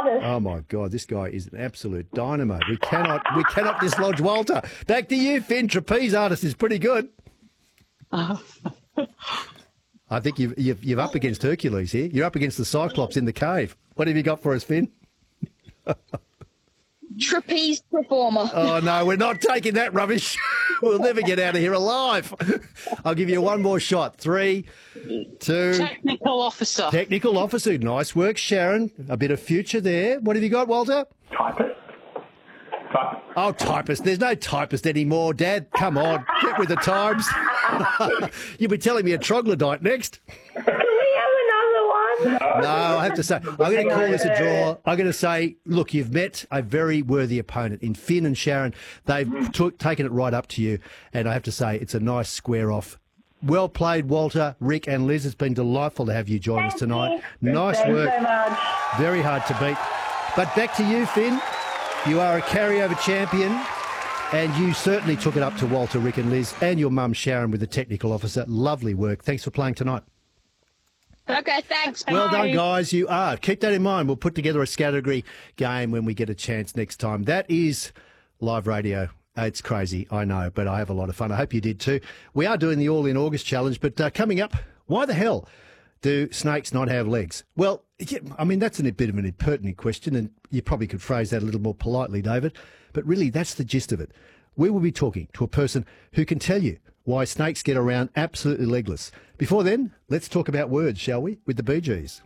artist. Oh my God, this guy is an absolute dynamo. We cannot dislodge Walter. Back to you, Finn. Trapeze artist is pretty good. I think you're up against Hercules here. You're up against the Cyclops in the cave. What have you got for us, Finn? Trapeze performer. Oh no, we're not taking that rubbish. We'll never get out of here alive. I'll give you one more shot. 3, 2. Technical officer. Technical officer. Nice work, Sharon. A bit of future there. What have you got, Walter? Typist. Oh, typist. There's no typist anymore, Dad. Come on, get with the times. You'll be telling me a troglodyte next. Can we have another one? No, I have to say, I'm going to call this a draw. I'm going to say, look, you've met a very worthy opponent in Finn and Sharon. They've taken it right up to you, and I have to say, it's a nice square off. Well played, Walter, Rick and Liz. It's been delightful to have you join us tonight. Nice work. Thanks so much. Very hard to beat. But back to you, Finn. You are a carryover champion, and you certainly took it up to Walter, Rick and Liz, and your mum, Sharon, with the technical officer. Lovely work. Thanks for playing tonight. Okay, thanks. Well Bye. done, guys. You are. Keep that in mind. We'll put together a category game when we get a chance next time. That is live radio. It's crazy, I know, but I have a lot of fun. I hope you did too. We are doing the All in August challenge, but coming up, why the hell do snakes not have legs? Well, yeah, I mean, that's a bit of an impertinent question, and you probably could phrase that a little more politely, David. But really, that's the gist of it. We will be talking to a person who can tell you why snakes get around absolutely legless. Before then, let's talk about words, shall we, with the Bee Gees.